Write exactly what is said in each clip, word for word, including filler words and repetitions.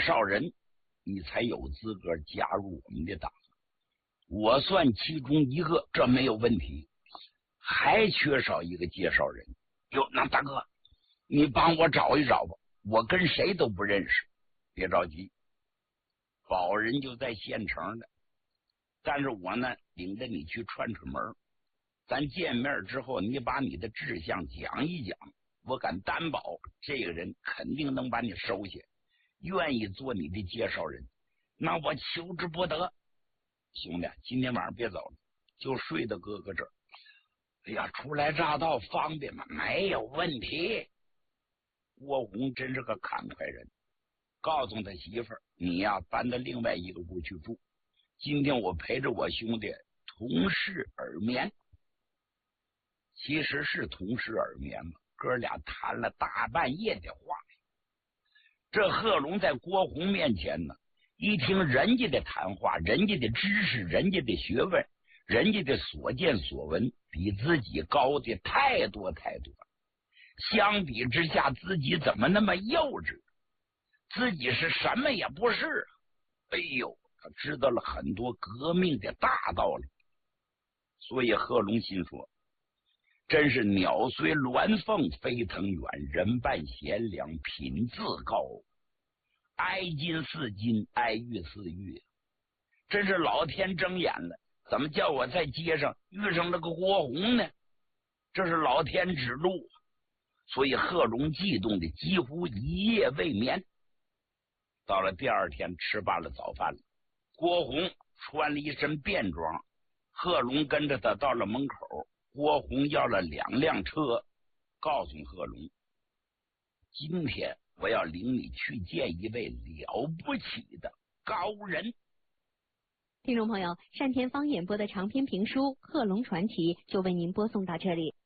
绍人，你才有资格加入我们的党。我算其中一个，这没有问题。还缺少一个介绍人。哟，那大哥，你帮我找一找吧，我跟谁都不认识。别着急，保人就在县城的，但是我呢，领着你去串串门。咱见面之后，你把你的志向讲一讲，我敢担保，这个人肯定能把你收下，愿意做你的介绍人，那我求之不得。兄弟，今天晚上别走了，就睡到哥哥这儿。哎呀，初来乍到方便吗？没有问题。郭洪真是个慷慨人，告诉他媳妇儿，你呀搬到另外一个屋去住，今天我陪着我兄弟同室而眠。其实是同室而眠嘛，哥俩谈了大半夜的话。这贺龙在郭洪面前呢，一听人家的谈话，人家的知识，人家的学问，人家的所见所闻比自己高的太多太多了。相比之下，自己怎么那么幼稚？自己是什么也不是。哎呦，他知道了很多革命的大道理。所以贺龙心说，真是鸟随鸾凤飞腾远，人伴贤良品自高。哀金似金，哀玉似玉，真是老天睁眼了，怎么叫我在街上遇上了个郭洪呢？这是老天指路。所以贺龙激动的几乎一夜未眠。到了第二天，吃罢了早饭了，郭洪穿了一身便装，贺龙跟着他到了门口。郭洪要了两辆车，告诉贺龙，今天我要领你去见一位了不起的高人。 听众朋友，单田芳演播的长篇评书《贺龙传奇》就为您播送到这里。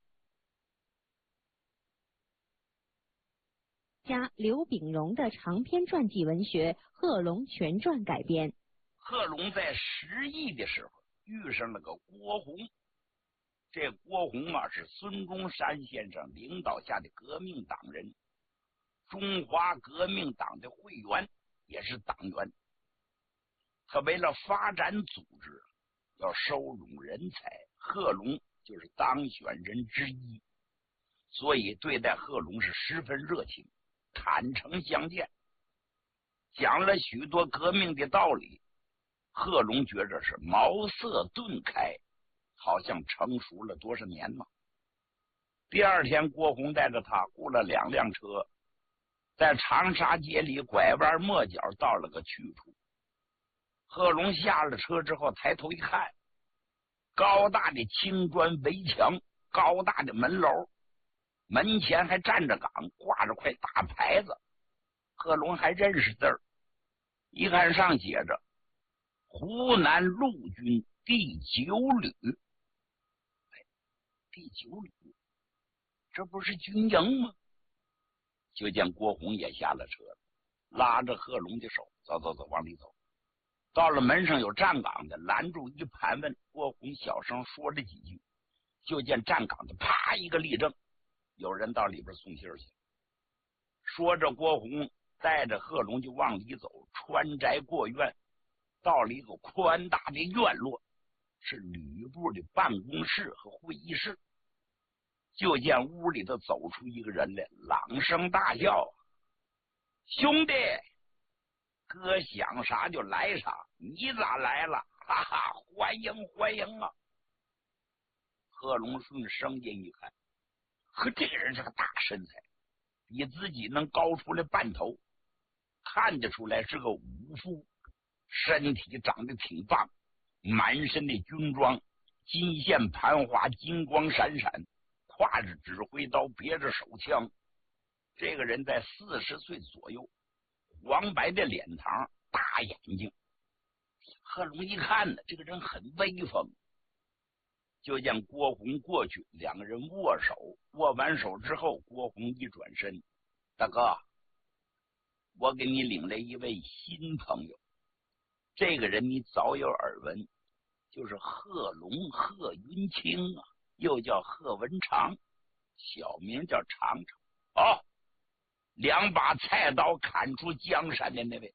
加刘秉荣的长篇传记文学《贺龙全传》改编。 贺龙在十亿的时候遇上了个郭洪，这郭洪啊是孙中山先生领导下的革命党人，中华革命党的会员，也是党员。他为了发展组织，要收拢人才，贺龙就是当选人之一，所以对待贺龙是十分热情，坦诚相见，讲了许多革命的道理。贺龙觉着是茅塞顿开，好像成熟了多少年嘛。第二天，郭洪带着他雇了两辆车，在长沙街里拐弯抹角到了个去处。贺龙下了车之后，抬头一看，高大的青砖围墙，高大的门楼，门前还站着岗，挂着块大牌子。贺龙还认识字儿，一看上写着湖南陆军第九旅。哎，第九旅，这不是军营吗？就见郭洪也下了车了，拉着贺龙的手，走走走，往里走。到了门上有站岗的，拦住一盘问。郭洪小声说了几句，就见站岗的啪一个立正，有人到里边送信去。说着，郭洪带着贺龙就往里走，穿宅过院，到了一个宽大的院落，是旅部的办公室和会议室。就见屋里头走出一个人来，朗声大叫：“兄弟，哥想啥就来啥，你咋来了？哈哈，欢迎欢迎啊！”贺龙顺声音一看，呵，这个人是个大身材，比自己能高出来半头，看得出来是个武夫，身体长得挺棒，满身的军装，金线盘花，金光闪闪，挎着指挥刀，别着手枪。这个人在四十岁左右，黄白的脸庞，大眼睛。贺龙一看呢，这个人很威风。就见郭洪过去，两个人握手，握完手之后，郭洪一转身：“大哥，我给你领来一位新朋友，这个人你早有耳闻，就是贺龙贺云清啊，又叫贺文长，小名叫长长。哦，两把菜刀砍出江山的那位。